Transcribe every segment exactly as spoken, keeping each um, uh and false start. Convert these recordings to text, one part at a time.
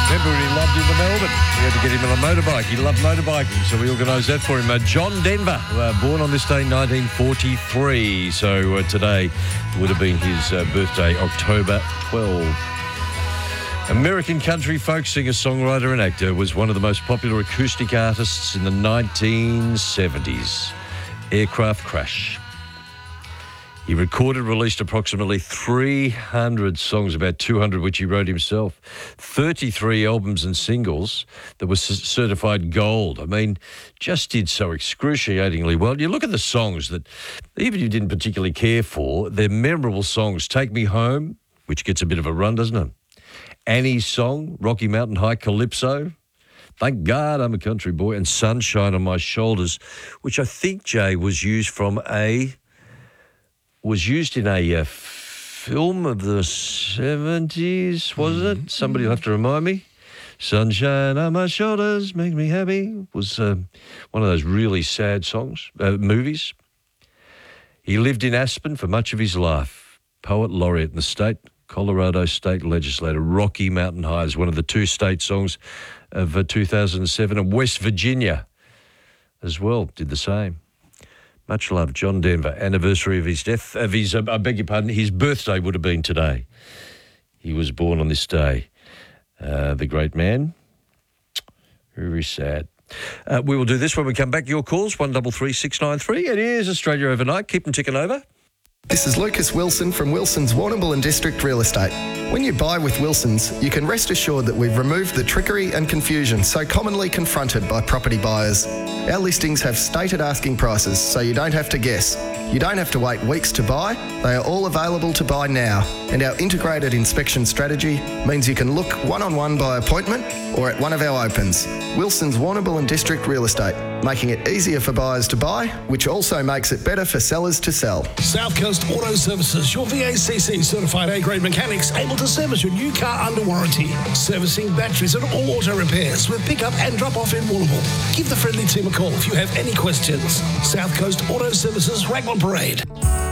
Remember, he loved him to Melbourne. We had to get him on a motorbike. He loved motorbiking, so we organised that for him. Uh, John Denver, uh, born on this day, nineteen forty-three. So uh, today would have been his uh, birthday, October twelfth. American country folk singer, songwriter and actor, was one of the most popular acoustic artists in the nineteen seventies. Aircraft Crash. He recorded, released approximately three hundred songs, about two hundred which he wrote himself, thirty-three albums and singles that were certified gold. I mean, just did so excruciatingly well. You look at the songs that even you didn't particularly care for, they're memorable songs. Take Me Home, which gets a bit of a run, doesn't it? Annie's Song, Rocky Mountain High, Calypso, Thank God I'm a Country Boy, and Sunshine on My Shoulders, which I think, Jay, was used from a... was used in a uh, film of the seventies, wasn't it? Somebody will have to remind me. Sunshine on My Shoulders Make Me Happy was uh, one of those really sad songs, uh, movies. He lived in Aspen for much of his life. Poet laureate in the state, Colorado State Legislator. Rocky Mountain High is one of the two state songs of uh, two thousand seven, and West Virginia as well did the same. Much love, John Denver. Anniversary of his death, of his, uh, I beg your pardon, his birthday would have been today. He was born on this day. Uh, the great man. Very sad. Uh, we will do this when we come back. Your calls, one double three six nine three. It is Australia Overnight. Keep them ticking over. This is Lucas Wilson from Wilson's Warrnambool and District Real Estate. When you buy with Wilson's, you can rest assured that we've removed the trickery and confusion so commonly confronted by property buyers. Our listings have stated asking prices, so you don't have to guess. You don't have to wait weeks to buy. They are all available to buy now. And our integrated inspection strategy means you can look one-on-one by appointment or at one of our opens. Wilson's Warrnambool and District Real Estate, making it easier for buyers to buy, which also makes it better for sellers to sell. South Coast Auto Services, your V A C C certified A-grade mechanics able to service your new car under warranty. Servicing batteries and all auto repairs with pick-up and drop-off in Warrnambool. Give the friendly team a call if you have any questions. South Coast Auto Services, Raglan Parade.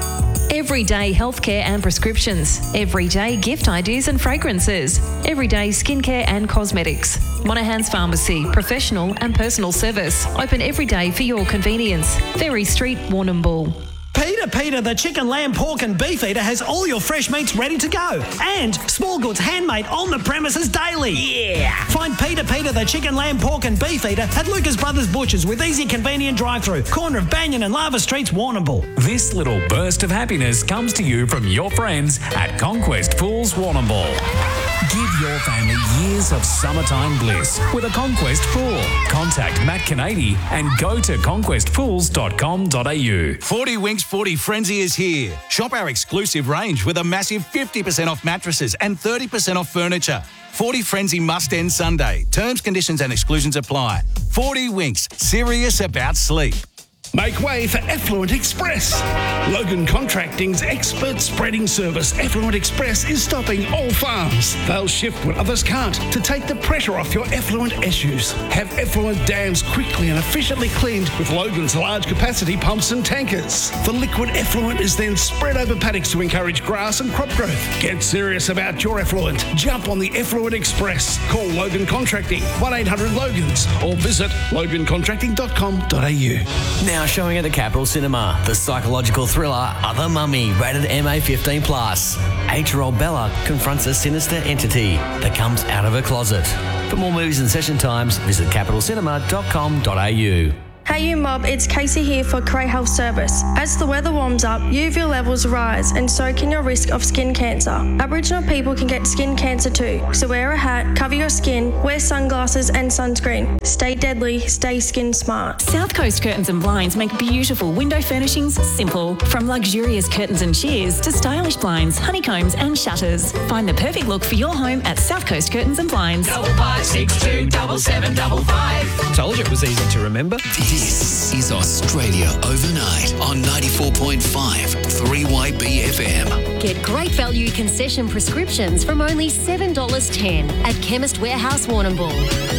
Everyday healthcare and prescriptions. Everyday gift ideas and fragrances. Everyday skincare and cosmetics. Monaghan's Pharmacy, professional and personal service. Open every day for your convenience. Ferry Street, Warrnambool. Peter Peter, the chicken, lamb, pork and beef eater has all your fresh meats ready to go. And small goods handmade on the premises daily. Yeah! Find Peter Peter, the chicken, lamb, pork and beef eater at Lucas Brothers Butchers with easy, convenient drive-through. Corner of Banyan and Lava Streets, Warrnambool. This little burst of happiness comes to you from your friends at Conquest Pools, Warrnambool. Give your family years of summertime bliss with a Conquest Pool. Contact Matt Canady and go to conquest pools dot com dot a u. forty Winks forty Frenzy is here. Shop our exclusive range with a massive fifty percent off mattresses and thirty percent off furniture. forty Frenzy must end Sunday. Terms, conditions and exclusions apply. forty Winks, serious about sleep. Make way for Effluent Express. Logan Contracting's expert spreading service, Effluent Express, is stopping all farms. They'll shift when others can't to take the pressure off your effluent issues. Have effluent dams quickly and efficiently cleaned with Logan's large capacity pumps and tankers. The liquid effluent is then spread over paddocks to encourage grass and crop growth. Get serious about your effluent. Jump on the Effluent Express. Call Logan Contracting, one eight hundred Logans, or visit logan contracting dot com dot a u. Now showing at the Capitol Cinema, the psychological thriller Other Mummy, rated M A fifteen plus. Eight-year-old Bella confronts a sinister entity that comes out of her closet. For more movies and session times, visit capital cinema dot com dot a u. Hey you mob, it's Casey here for Cray Health Service. As the weather warms up, U V levels rise and so can your risk of skin cancer. Aboriginal people can get skin cancer too, so wear a hat, cover your skin, wear sunglasses and sunscreen. Stay deadly, stay skin smart. South Coast Curtains and Blinds make beautiful window furnishings simple. From luxurious curtains and shears to stylish blinds, honeycombs and shutters. Find the perfect look for your home at South Coast Curtains and Blinds. Double five six two double seven double five. Told you it was easy to remember. This is Australia Overnight on ninety-four point five three Y B F M. Get great value concession prescriptions from only seven dollars ten at Chemist Warehouse Warrnambool.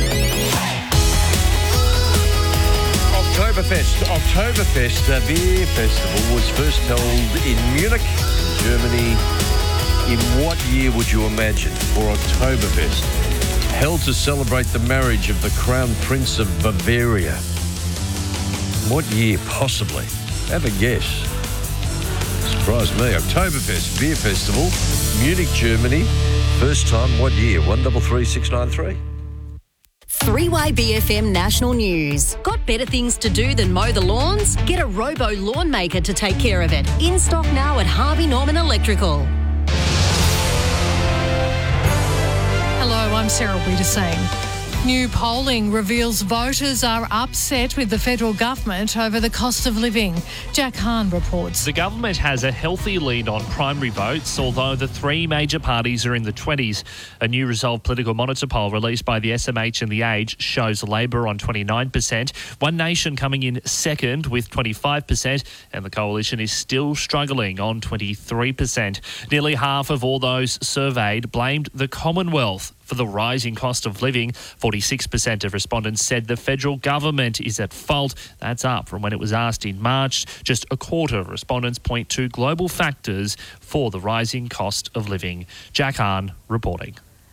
Oktoberfest. Oktoberfest, the beer festival, was first held in Munich, Germany. In what year would you imagine for Oktoberfest? held to celebrate the marriage of the Crown Prince of Bavaria. What year, possibly? Have a guess. Surprised me. Oktoberfest Beer Festival, Munich, Germany. First time, what year? one three three six nine three. three Y B F M National News. Got better things to do than mow the lawns? Get a Robo Lawn Maker to take care of it. In stock now at Harvey Norman Electrical. Hello, I'm Sarah Wiedersing. New polling reveals voters are upset with the federal government over the cost of living. Jack Hahn reports. The government has a healthy lead on primary votes, although the three major parties are in the twenties. A new Resolve Political Monitor poll released by the S M H and The Age shows Labor on twenty-nine percent, One Nation coming in second with twenty-five percent, and the Coalition is still struggling on twenty-three percent. Nearly half of all those surveyed blamed the Commonwealth for the rising cost of living. forty-six percent of respondents said the federal government is at fault. That's up from when it was asked in March. Just a quarter of respondents point to global factors for the rising cost of living. Jack Hahn reporting.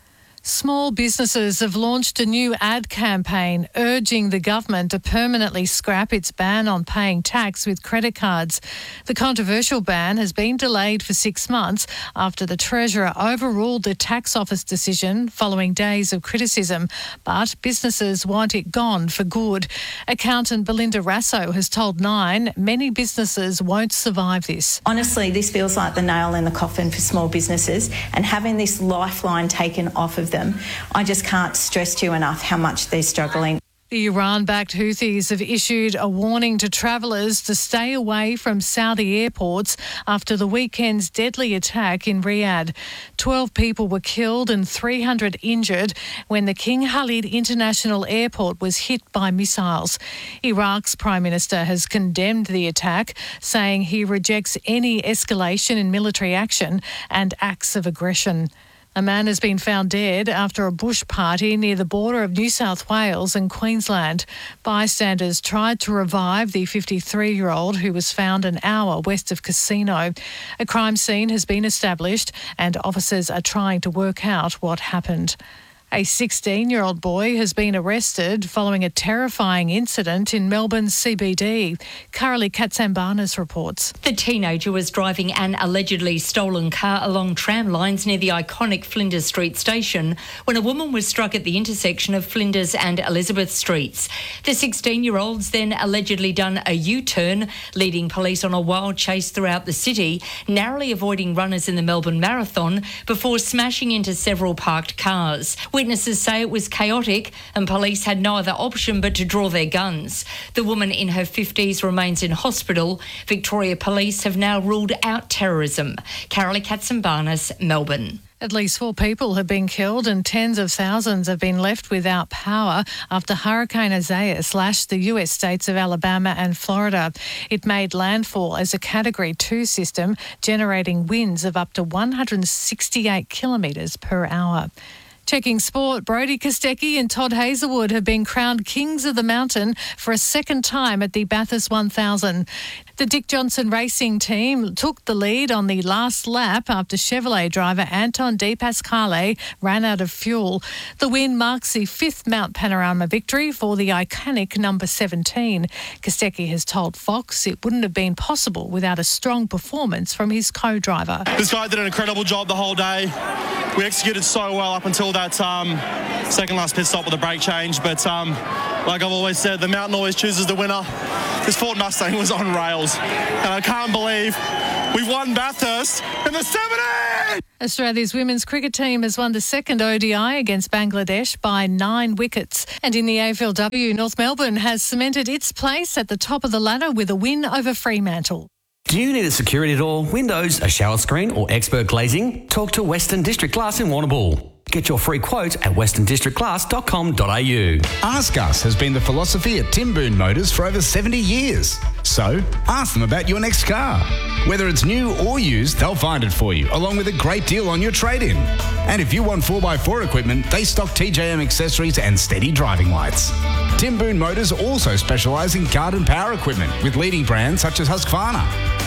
Small businesses have launched a new ad campaign urging the government to permanently scrap its ban on paying tax with credit cards. The controversial ban has been delayed for six months after the Treasurer overruled the tax office decision following days of criticism, but businesses want it gone for good. Accountant Belinda Rasso has told Nine many businesses won't survive this. Honestly, this feels like the nail in the coffin for small businesses, and having this lifeline taken off of them, I just can't stress to you enough how much they're struggling. The Iran-backed Houthis have issued a warning to travellers to stay away from Saudi airports after the weekend's deadly attack in Riyadh. Twelve people were killed and three hundred injured when the King Khalid International Airport was hit by missiles. Iraq's Prime Minister has condemned the attack, saying he rejects any escalation in military action and acts of aggression. A man has been found dead after a bush party near the border of New South Wales and Queensland. Bystanders tried to revive the fifty-three-year-old who was found an hour west of Casino. A crime scene has been established and officers are trying to work out what happened. A sixteen-year-old boy has been arrested following a terrifying incident in Melbourne's C B D. Carolee Katsambanis reports. The teenager was driving an allegedly stolen car along tram lines near the iconic Flinders Street station when a woman was struck at the intersection of Flinders and Elizabeth Streets. The sixteen-year-old's then allegedly done a U-turn, leading police on a wild chase throughout the city, narrowly avoiding runners in the Melbourne Marathon before smashing into several parked cars. Witnesses say it was chaotic and police had no other option but to draw their guns. The woman in her fifties remains in hospital. Victoria Police have now ruled out terrorism. Carolee Katsambanis, Melbourne. At least four people have been killed and tens of thousands have been left without power after Hurricane Isaias slashed the U S states of Alabama and Florida. It made landfall as a Category two system, generating winds of up to one hundred sixty-eight kilometres per hour. Checking sport, Brodie Kostecki and Todd Hazelwood have been crowned Kings of the Mountain for a second time at the Bathurst one thousand. The Dick Johnson Racing team took the lead on the last lap after Chevrolet driver Anton De Pasquale ran out of fuel. The win marks the fifth Mount Panorama victory for the iconic number seventeen. Kostecki has told Fox it wouldn't have been possible without a strong performance from his co-driver. This guy did an incredible job the whole day. We executed so well up until that um, second last pit stop with a brake change, but um, like I've always said, the mountain always chooses the winner. This Ford Mustang was on rails, and I can't believe we won Bathurst in the seventies! Australia's women's cricket team has won the second O D I against Bangladesh by nine wickets. And in the A F L W, North Melbourne has cemented its place at the top of the ladder with a win over Fremantle. Do you need a security door, windows, a shower screen or expert glazing? Talk to Western District Glass in Warrnambool. Get your free quote at western district glass dot com dot a u. Ask Us has been the philosophy at Tim Boone Motors for over seventy years. So, ask them about your next car. Whether it's new or used, they'll find it for you, along with a great deal on your trade-in. And if you want four by four equipment, they stock T J M accessories and steady driving lights. Tim Boone Motors also specialise in garden power equipment with leading brands such as Husqvarna.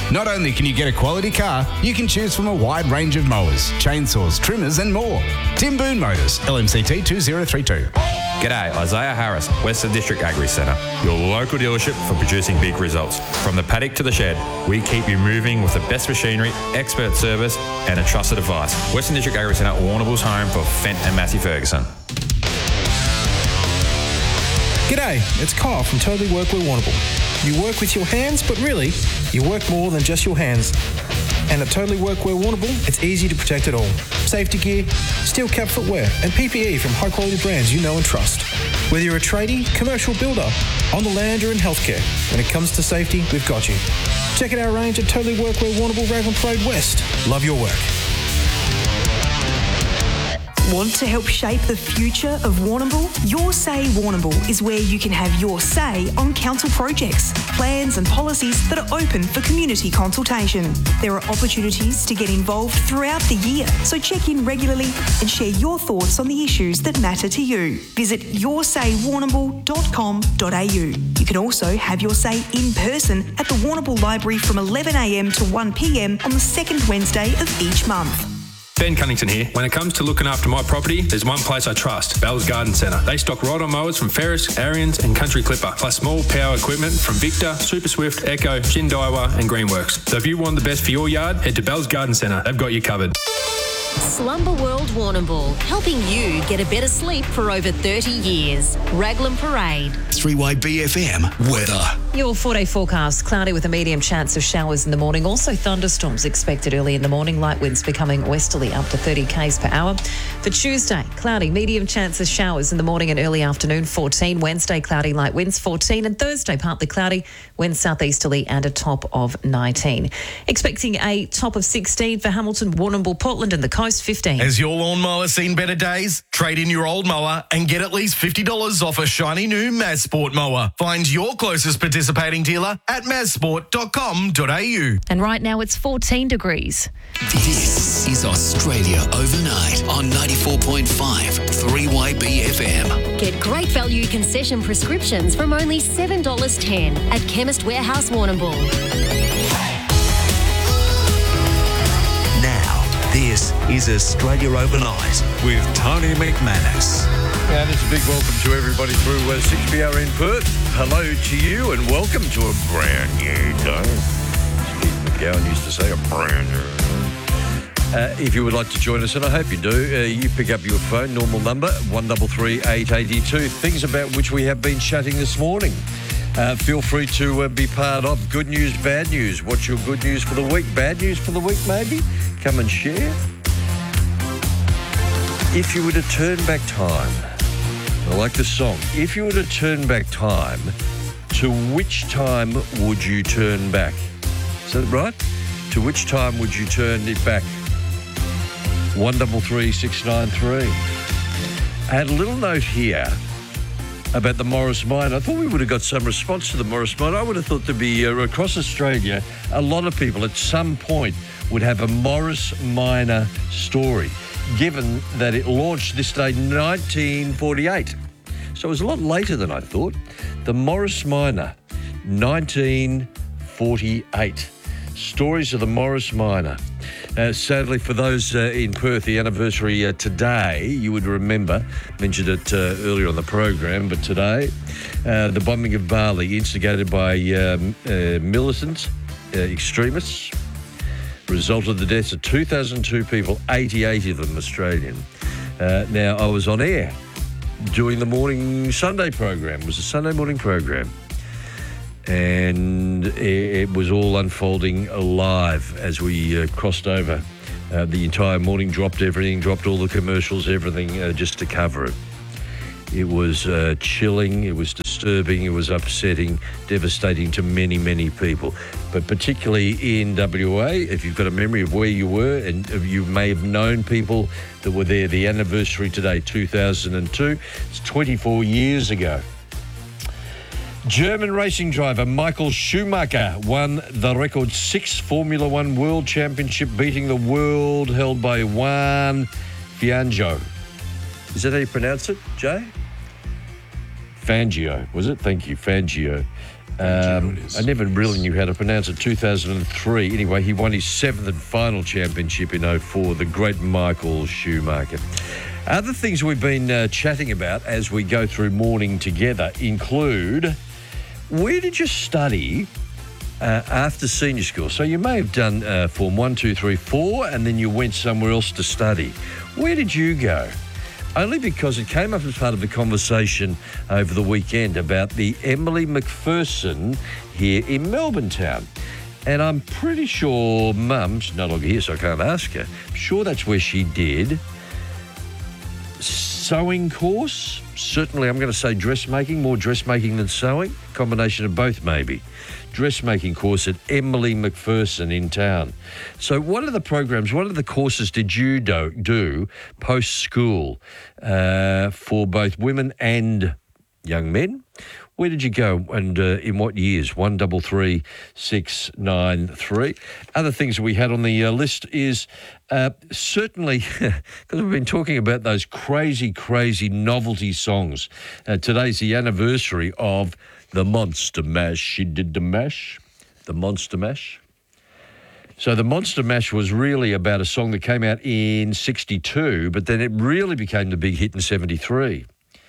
Not only can you get a quality car, you can choose from a wide range of mowers, chainsaws, trimmers and more. Tim Boone Motors, L M C T two zero three two. G'day, Isaiah Harris, Western District Agri Centre, your local dealership for producing big results. From the paddock to the shed, we keep you moving with the best machinery, expert service and a trusted advice. Western District Agri Centre, Warrnambool's home for Fent and Matthew Ferguson. G'day, it's Kyle from Totally Workwear Warrnambool. You work with your hands, but really, you work more than just your hands. And at Totally Workwear Warrnambool, it's easy to protect it all. Safety gear, steel cap footwear, and P P E from high-quality brands you know and trust. Whether you're a tradie, commercial builder, on the land or in healthcare, when it comes to safety, we've got you. Check out our range at Totally Workwear Warrnambool, Raglan Parade West. Love your work. Want to help shape the future of Warrnambool? Your Say Warrnambool is where you can have your say on council projects, plans and policies that are open for community consultation. There are opportunities to get involved throughout the year, so check in regularly and share your thoughts on the issues that matter to you. Visit your say warrnambool dot com dot a u. You can also have your say in person at the Warrnambool Library from eleven a m to one p m on the second Wednesday of each month. Ben Cunnington here. When it comes to looking after my property, there's one place I trust, Bell's Garden Centre. They stock ride-on mowers from Ferris, Arians and Country Clipper, plus small power equipment from Victor, Super Swift, Echo, Shindaiwa and Greenworks. So if you want the best for your yard, head to Bell's Garden Centre. They've got you covered. Slumber World Warrnambool, helping you get a better sleep for over thirty years. Raglan Parade. three Y B F M weather. Your four-day forecast, cloudy with a medium chance of showers in the morning. Also thunderstorms expected early in the morning. Light winds becoming westerly up to thirty k's per hour. For Tuesday, cloudy, medium chance of showers in the morning and early afternoon, fourteen. Wednesday, cloudy, light winds, fourteen. And Thursday, partly cloudy, winds southeasterly and a top of nineteen. Expecting a top of sixteen for Hamilton, Warrnambool, Portland and the coast, fifteen. Has your lawnmower seen better days? Trade in your old mower and get at least fifty dollars off a shiny new Mazsport mower. Find your closest participating dealer at mazsport dot com dot a u. And right now it's fourteen degrees. This is Australia Overnight on ninety-four point five three Y B F M. Get great value concession prescriptions from only seven dollars ten at Chemist Warehouse Warrnambool. Now, this is Australia Overnight with Tony McManus. And it's a big welcome to everybody through uh, six p r in Perth. Hello to you and welcome to a brand new day. Steve McGowan used to say a brand new day. Uh, if you would like to join us, and I hope you do, uh, you pick up your phone, normal number, one three three, eight eight two. Things about which we have been chatting this morning. Uh, feel free to uh, be part of good news, bad news. What's your good news for the week? Bad news for the week, maybe? Come and share. If you were to turn back time, I like the song. If you were to turn back time, to which time would you turn back? Is that right? To which time would you turn it back? one three three, six nine three. I had a little note here about the Morris Minor. I thought we would have got some response to the Morris Minor. I would have thought there'd be, uh, across Australia, a lot of people at some point would have a Morris Minor story, given that it launched this day in nineteen forty-eight. So it was a lot later than I thought. The Morris Minor, nineteen forty-eight. Stories of the Morris Minor. Uh, sadly, for those uh, in Perth, the anniversary uh, today, you would remember, mentioned it uh, earlier on the program, but today, uh, the bombing of Bali, instigated by um, uh, militant uh, extremists, resulted in the deaths of two thousand two people, eighty-eight of them Australian. Uh, now, I was on air doing the morning Sunday program. It was a Sunday morning program. And it was all unfolding live as we uh, crossed over. Uh, the entire morning, dropped everything, dropped all the commercials, everything, uh, just to cover it. It was uh, chilling, it was disturbing, it was upsetting, devastating to many, many people. But particularly in W A, if you've got a memory of where you were, and you may have known people that were there, the anniversary today, two thousand two, it's twenty-four years ago. German racing driver Michael Schumacher won the record sixth Formula One World Championship, beating the world held by Juan Fangio. Is that how you pronounce it, Jay? Fangio, was it? Thank you, Fangio. Um, I never really knew how to pronounce it. two thousand three. Anyway, he won his seventh and final championship in oh four, the great Michael Schumacher. Other things we've been uh, chatting about as we go through morning together include, where did you study uh, after senior school? So you may have done uh, Form one, two, three, four, and then you went somewhere else to study. Where did you go? Only because it came up as part of the conversation over the weekend about the Emily McPherson here in Melbourne town. And I'm pretty sure Mum's no longer here, so I can't ask her. I'm sure that's where she did. Sewing course? Certainly, I'm going to say dressmaking, more dressmaking than sewing. Combination of both, maybe. Dressmaking course at Emily McPherson in town. So what are the programs, what are the courses did you do, do post-school uh, for both women and young men? Where did you go and uh, in what years? one double three six nine three. Other things we had on the uh, list is uh, certainly, because we've been talking about those crazy, crazy novelty songs. Uh, today's the anniversary of the Monster Mash. She did the mash, the Monster Mash. So the Monster Mash was really about a song that came out in sixty-two, but then it really became the big hit in seventy-three.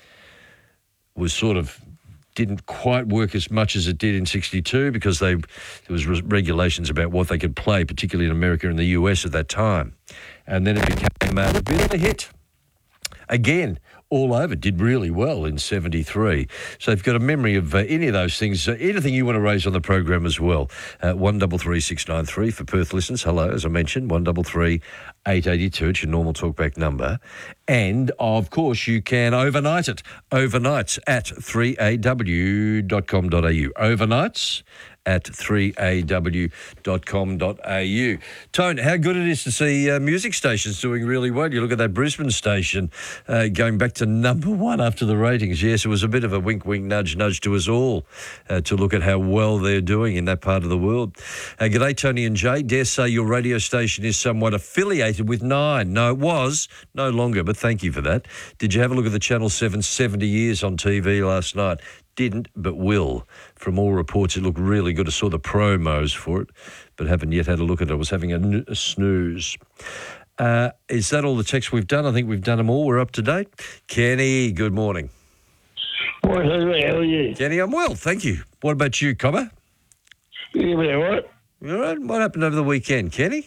It was sort of didn't quite work as much as it did in sixty-two because they there was regulations about what they could play, particularly in America and the U S at that time. And then it became uh, a bit of a hit. Again, all over, did really well in seventy-three. So if you've got a memory of uh, any of those things, uh, anything you want to raise on the program as well, uh, one double three six nine three for Perth listeners. Hello, as I mentioned, one double three eight eight two. It's your normal talkback number. And, of course, you can overnight it. Overnights at three a w dot com dot a u. Overnights at three a w dot com dot a u. Tone, how good it is to see uh, music stations doing really well. You look at that Brisbane station uh, going back to number one after the ratings. Yes, it was a bit of a wink, wink, nudge, nudge to us all uh, to look at how well they're doing in that part of the world. Uh, g'day, Tony and Jay. Dare say your radio station is somewhat affiliated with Nine. No, it was. No longer, but thank you for that. Did you have a look at the Channel seven seventy years on T V last night? Didn't, but will. From all reports, it looked really good. I saw the promos for it, but haven't yet had a look at it. I was having a, a snooze. Uh, is that all the texts we've done? I think we've done them all. We're up to date. Kenny, good morning. Well, how are you? Kenny, I'm well, thank you. What about you, Cobber? Yeah, all right. You all right? What happened over the weekend, Kenny?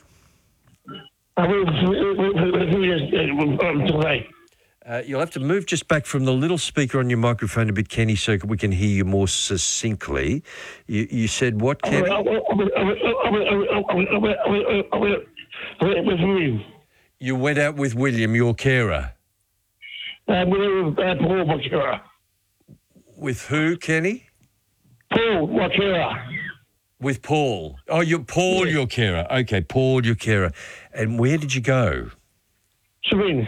I will today. Uh, you'll have to move just back from the little speaker on your microphone a bit, Kenny, so we can hear you more succinctly. You, you said what, Kenny? You went out with William, your carer. Uh, with uh, Paul, my carer. With who, Kenny? Paul, my carer. With Paul. Oh, you're Paul, yeah. Your carer. Okay, Paul, your carer. And where did you go? Syringe.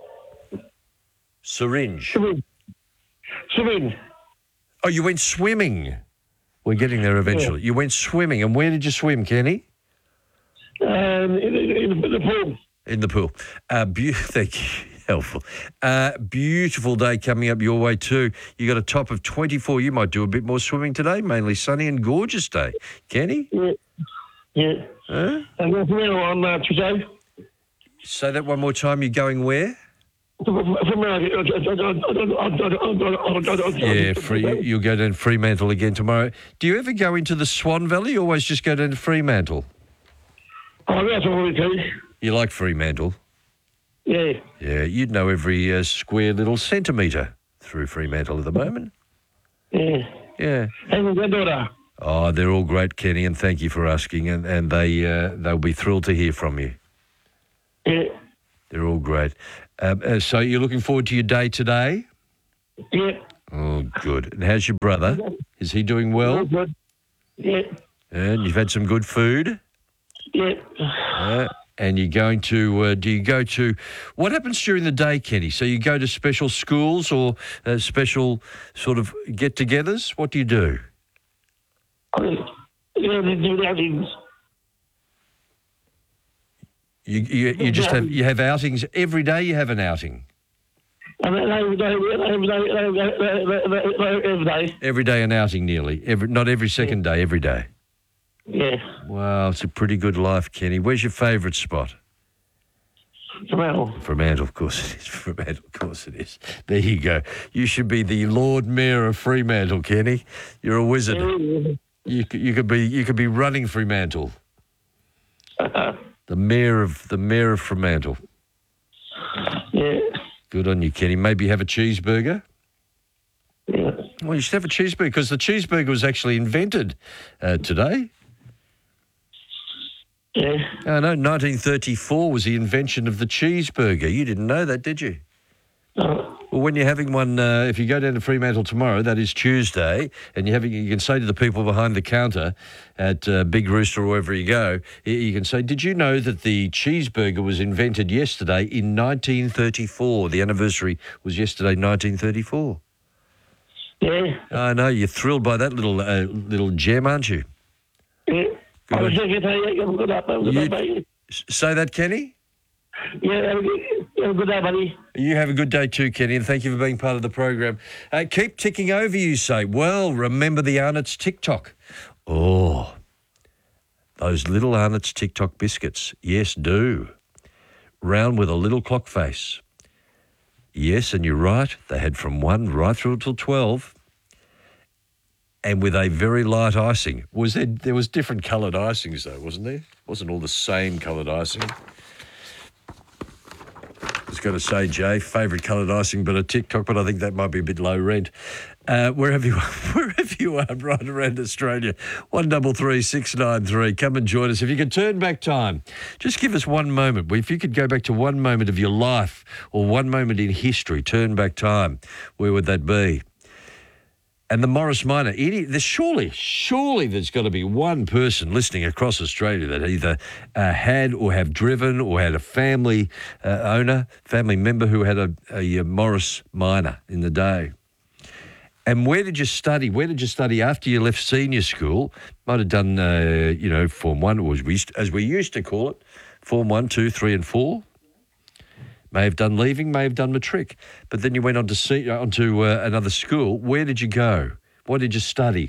Syringe. Syringe. Syringe. Oh, you went swimming. We're getting there eventually. Yeah. You went swimming. And where did you swim, Kenny? Um, in, in, in the pool. In the pool. Uh, be- thank you. Helpful. Uh, beautiful day coming up your way too. You got a top of twenty-four. You might do a bit more swimming today. Mainly sunny and gorgeous day. Kenny? Yeah. Yeah. Huh? I'm going on uh, Tuesday. Say that one more time. You're going where? Yeah, free, you'll go down to Fremantle again tomorrow. Do you ever go into the Swan Valley? You always just go down to Fremantle? Oh, that's all we do. You like Fremantle? Yeah. Yeah, you'd know every uh, square little centimetre through Fremantle at the moment. Yeah. Yeah. And my granddaughter. Oh, they're all great, Kenny, and thank you for asking, and, and they, uh, they'll be thrilled to hear from you. Yeah. They're all great. Um, uh, so you're looking forward to your day today? Yeah. Oh, good. And how's your brother? Is he doing well? Good. Yeah. And you've had some good food? Yeah. Uh, and you're going to, uh, do you go to, what happens during the day, Kenny? So you go to special schools or uh, special sort of get-togethers? What do you do? Yeah, they do outings. You, you, you just have, you have outings every day. You have an outing. Every day. Every day an outing nearly. Every, not every second day, every day. Yeah. Wow, it's a pretty good life, Kenny. Where's your favourite spot? Fremantle. Fremantle, of course it is. Fremantle, of course it is. There you go. You should be the Lord Mayor of Fremantle, Kenny. You're a wizard. Yeah. You could, you could be you could be running Fremantle. the mayor of the mayor of Fremantle. Yeah. Good on you, Kenny. Maybe have a cheeseburger. Yeah. Well, you should have a cheeseburger because the cheeseburger was actually invented uh, today. Yeah. Oh, no, nineteen thirty-four was the invention of the cheeseburger. You didn't know that, did you? No. Well, when you're having one, uh, if you go down to Fremantle tomorrow, that is Tuesday, and you're having, you can say to the people behind the counter at uh, Big Rooster or wherever you go, you can say, did you know that the cheeseburger was invented yesterday in nineteen thirty-four? The anniversary was yesterday, nineteen thirty-four. Yeah. I know, you're thrilled by that little uh, little gem, aren't you? Yeah. Good. I was thinking, hey, have a good day, have a good day, buddy. Say that, Kenny? Yeah, have a good, have a good day, buddy. You have a good day too, Kenny, and thank you for being part of the program. Uh, keep ticking over, you say. Well, remember the Arnott's TikTok. Oh, those little Arnott's TikTok biscuits. Yes, do. Round with a little clock face. Yes, and you're right. They had from one right through till twelve. And with a very light icing. Was there, there was different coloured icings though, wasn't there? Wasn't all the same coloured icing. I was going to say, Jay, favourite coloured icing, but a TikTok, but I think that might be a bit low rent. Uh, wherever you are, wherever you are, right around Australia, one double three six nine three. Come and join us. If you could turn back time, just give us one moment. If you could go back to one moment of your life or one moment in history, turn back time, where would that be? And the Morris Minor, there's surely, surely there's got to be one person listening across Australia that either uh, had or have driven or had a family uh, owner, family member who had a, a, a Morris Minor in the day. And where did you study? Where did you study after you left senior school? Might have done, uh, you know, Form one, or as we, as we used to call it, Form one, two, three and four. May have done leaving, may have done matric. But then you went on to see, on to uh, another school. Where did you go? What did you study?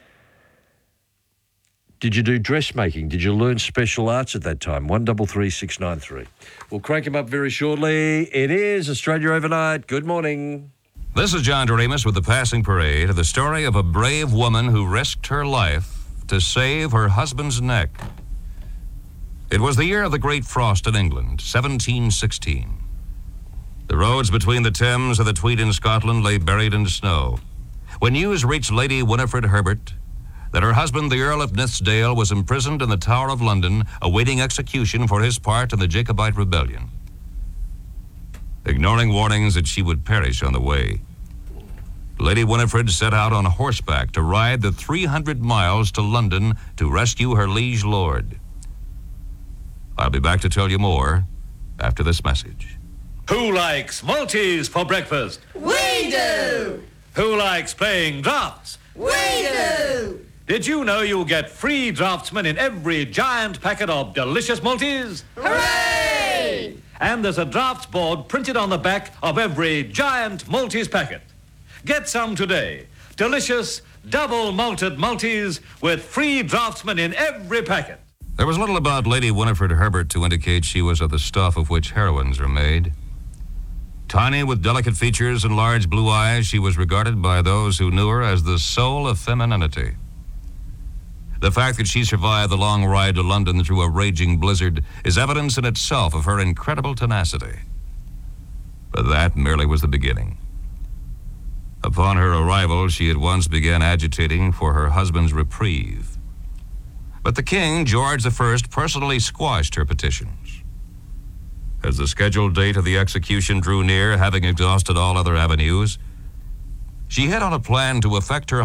Did you do dressmaking? Did you learn special arts at that time? one double three six nine three. We'll crank him up very shortly. It is Australia Overnight. Good morning. This is John Doremus with the Passing Parade, the story of a brave woman who risked her life to save her husband's neck. It was the year of the Great Frost in England, seventeen sixteen. The roads between the Thames and the Tweed in Scotland lay buried in snow. When news reached Lady Winifred Herbert that her husband, the Earl of Nithsdale, was imprisoned in the Tower of London, awaiting execution for his part in the Jacobite rebellion. Ignoring warnings that she would perish on the way, Lady Winifred set out on horseback to ride the three hundred miles to London to rescue her liege lord. I'll be back to tell you more after this message. Who likes Maltese for breakfast? We do! Who likes playing drafts? We do! Did you know you'll get free Draftsman in every giant packet of delicious Maltese? Hooray! And there's a drafts board printed on the back of every giant Maltese packet. Get some today. Delicious, double malted Maltese with free Draftsman in every packet. There was little about Lady Winifred Herbert to indicate she was of the stuff of which heroines are made. Tiny, with delicate features and large blue eyes, she was regarded by those who knew her as the soul of femininity. The fact that she survived the long ride to London through a raging blizzard is evidence in itself of her incredible tenacity. But that merely was the beginning. Upon her arrival, she at once began agitating for her husband's reprieve. But the King, George the First, personally squashed her petitions. As the scheduled date of the execution drew near, having exhausted all other avenues, she hit on a plan to effect her